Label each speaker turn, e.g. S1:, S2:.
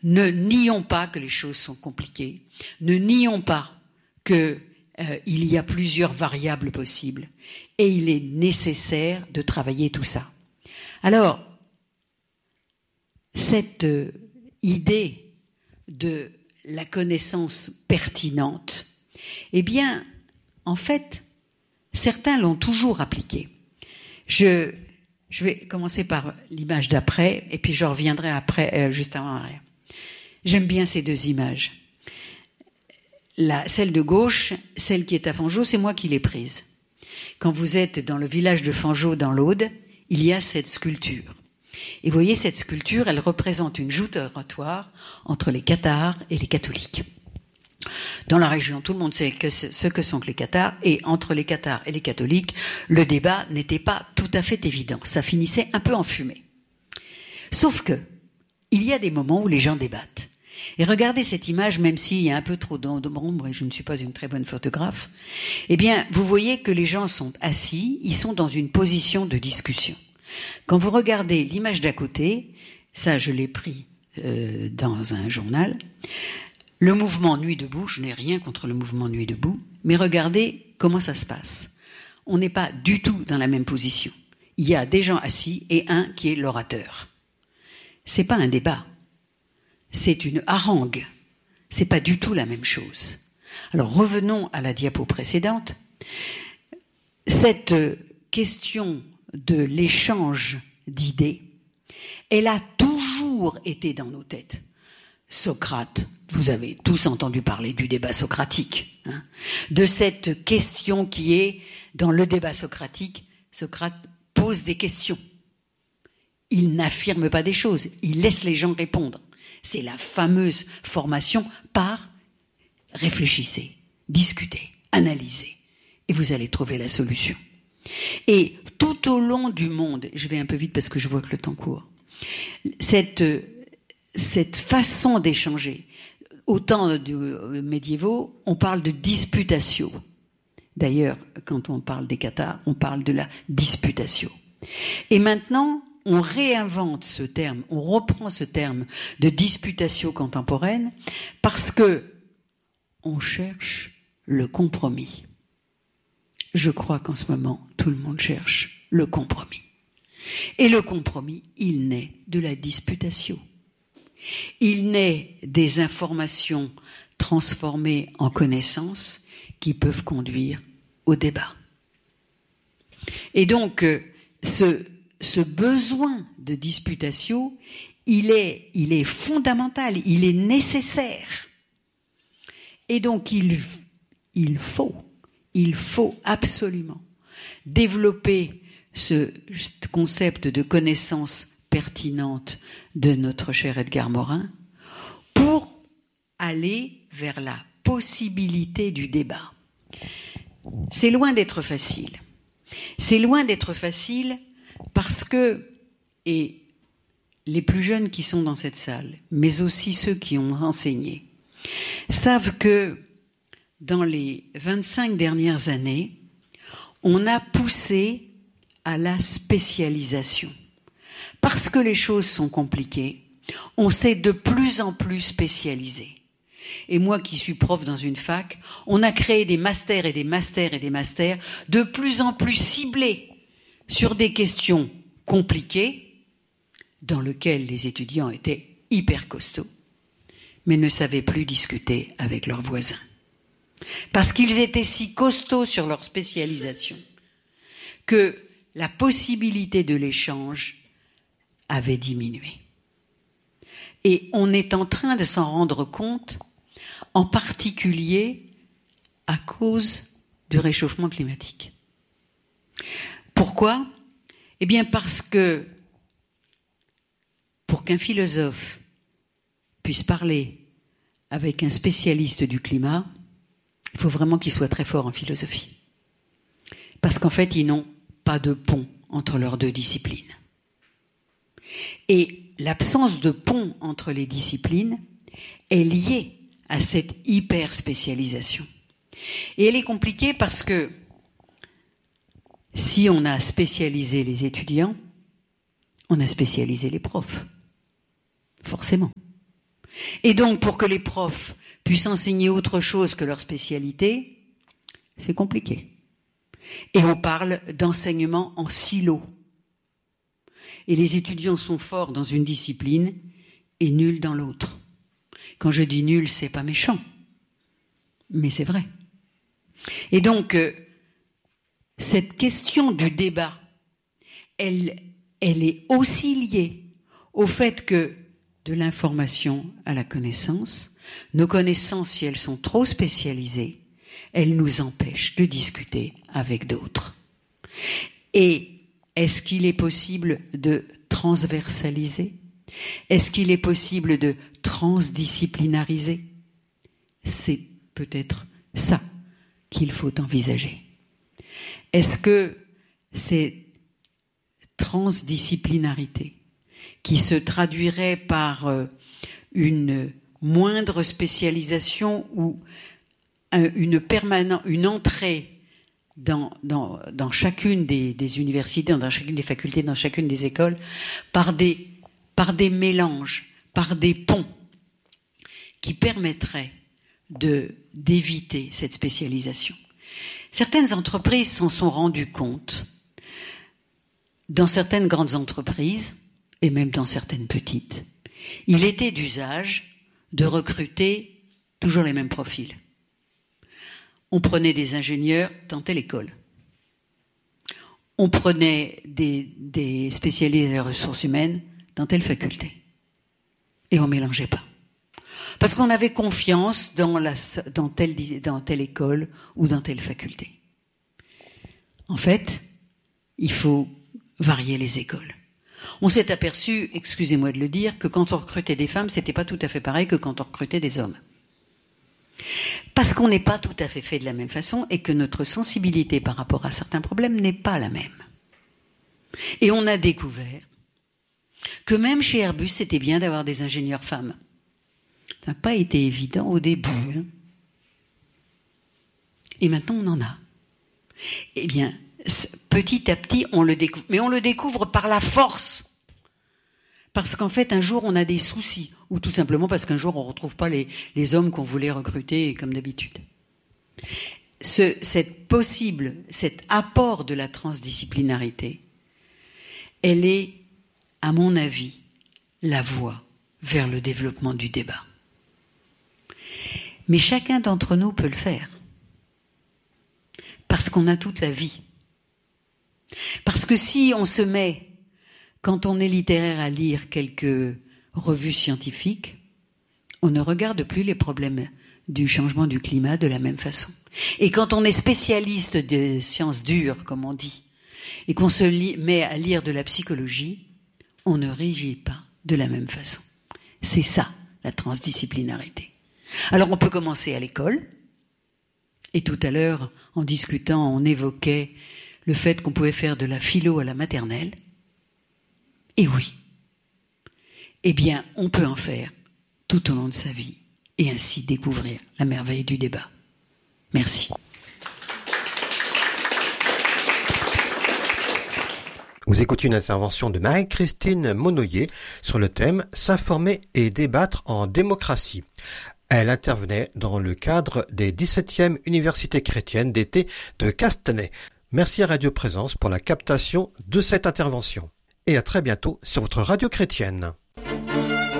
S1: Ne nions pas que les choses sont compliquées. Ne nions pas qu'il y a plusieurs variables possibles. Et il est nécessaire de travailler tout ça. Alors, cette idée de la connaissance pertinente, eh bien, en fait, certains l'ont toujours appliquée. Je vais commencer par l'image d'après, et puis je reviendrai après, juste avant arrière. J'aime bien ces deux images. Celle de gauche, celle qui est à Fangeau, c'est moi qui l'ai prise. Quand vous êtes dans le village de Fangeau, dans l'Aude, il y a cette sculpture. Et vous voyez, cette sculpture, elle représente une joute oratoire entre les cathares et les catholiques. Dans la région, tout le monde sait ce que sont les cathares, et entre les cathares et les catholiques, le débat n'était pas tout à fait évident. Ça finissait un peu en fumée. Sauf que, il y a des moments où les gens débattent. Et regardez cette image, même s'il y a un peu trop d'ombre, et je ne suis pas une très bonne photographe, eh bien, vous voyez que les gens sont assis, ils sont dans une position de discussion. Quand vous regardez l'image d'à côté, ça je l'ai pris dans un journal, le mouvement Nuit debout, je n'ai rien contre le mouvement Nuit debout, mais regardez comment ça se passe. On n'est pas du tout dans la même position. Il y a des gens assis et un qui est l'orateur. C'est pas un débat. C'est une harangue. C'est pas du tout la même chose. Alors revenons à la diapo précédente. Cette question de l'échange d'idées, elle a toujours été dans nos têtes. Socrate, vous avez tous entendu parler du débat socratique, hein, de cette question qui est, dans le débat socratique, Socrate pose des questions. Il n'affirme pas des choses, il laisse les gens répondre. C'est la fameuse formation par réfléchissez, discutez, analysez, et vous allez trouver la solution. Et tout au long du monde, je vais un peu vite parce que je vois que le temps court, cette façon d'échanger, au temps médiévaux, on parle de disputatio. D'ailleurs, quand on parle des cathares, on parle de la disputatio. Et maintenant, on réinvente ce terme, on reprend ce terme de disputatio contemporaine parce que on cherche le compromis. Je crois qu'en ce moment, tout le monde cherche le compromis. Et le compromis, il naît de la disputatio. Il naît des informations transformées en connaissances qui peuvent conduire au débat. Et donc, ce besoin de disputatio, il est fondamental, il est nécessaire. Et donc, il faut absolument développer ce concept de connaissance pertinente de notre cher Edgar Morin pour aller vers la possibilité du débat. C'est loin d'être facile. C'est loin d'être facile parce que, et les plus jeunes qui sont dans cette salle, mais aussi ceux qui ont enseigné, savent que dans les 25 dernières années, on a poussé à la spécialisation. Parce que les choses sont compliquées, on s'est de plus en plus spécialisé. Et moi qui suis prof dans une fac, on a créé des masters et des masters et des masters de plus en plus ciblés sur des questions compliquées dans lesquelles les étudiants étaient hyper costauds, mais ne savaient plus discuter avec leurs voisins. Parce qu'ils étaient si costauds sur leur spécialisation que la possibilité de l'échange avait diminué. Et on est en train de s'en rendre compte, en particulier à cause du réchauffement climatique. Pourquoi ? Eh bien parce que pour qu'un philosophe puisse parler avec un spécialiste du climat, il faut vraiment qu'il soit très fort en philosophie. Parce qu'en fait, ils n'ont pas de pont entre leurs deux disciplines. Et l'absence de pont entre les disciplines est liée à cette hyper-spécialisation. Et elle est compliquée parce que si on a spécialisé les étudiants, on a spécialisé les profs. Forcément. Et donc, pour que les profs puissent enseigner autre chose que leur spécialité, c'est compliqué. Et on parle d'enseignement en silo. Et les étudiants sont forts dans une discipline et nuls dans l'autre. Quand je dis nul, c'est pas méchant, mais c'est vrai. Et donc, cette question du débat, elle est aussi liée au fait que de l'information à la connaissance, nos connaissances, si elles sont trop spécialisées, elles nous empêchent de discuter avec d'autres. Et est-ce qu'il est possible de transversaliser ? Est-ce qu'il est possible de transdisciplinariser ? C'est peut-être ça qu'il faut envisager. Est-ce que cette transdisciplinarité qui se traduirait par une moindre spécialisation ou une entrée dans chacune des universités, dans chacune des facultés, dans chacune des écoles, par des mélanges, par des ponts qui permettraient d'éviter cette spécialisation. Certaines entreprises s'en sont rendues compte. Dans certaines grandes entreprises, et même dans certaines petites, il était d'usage de recruter toujours les mêmes profils. On prenait des ingénieurs dans telle école. On prenait des spécialistes des ressources humaines dans telle faculté. Et on ne mélangeait pas. Parce qu'on avait confiance dans telle école ou dans telle faculté. En fait, il faut varier les écoles. On s'est aperçu, excusez-moi de le dire, que quand on recrutait des femmes, c'était pas tout à fait pareil que quand on recrutait des hommes. Parce qu'on n'est pas tout à fait fait de la même façon et que notre sensibilité par rapport à certains problèmes n'est pas la même. Et on a découvert que même chez Airbus, c'était bien d'avoir des ingénieurs femmes. Ça n'a pas été évident au début. Hein. Et maintenant, on en a. Eh bien, petit à petit, on le découvre. Mais on le découvre par la force. Parce qu'en fait, un jour, on a des soucis. Ou tout simplement parce qu'un jour, on ne retrouve pas les hommes qu'on voulait recruter comme d'habitude. Cet apport de la transdisciplinarité, elle est, à mon avis, la voie vers le développement du débat. Mais chacun d'entre nous peut le faire. Parce qu'on a toute la vie. Parce que si on se met, quand on est littéraire, à lire quelques revues scientifiques, on ne regarde plus les problèmes du changement du climat de la même façon. Et quand on est spécialiste de sciences dures, comme on dit, et qu'on se met à lire de la psychologie, on ne régit pas de la même façon. C'est ça, la transdisciplinarité. Alors on peut commencer à l'école, et tout à l'heure, en discutant, on évoquait le fait qu'on pouvait faire de la philo à la maternelle. Et oui, eh bien, on peut en faire tout au long de sa vie, et ainsi découvrir la merveille du débat. Merci.
S2: Vous écoutez une intervention de Marie-Christine Monnoyer sur le thème « S'informer et débattre en démocratie ». Elle intervenait dans le cadre des 17e Universités chrétiennes d'été de Castanet. Merci à Radio Présence pour la captation de cette intervention. Et à très bientôt sur votre radio chrétienne.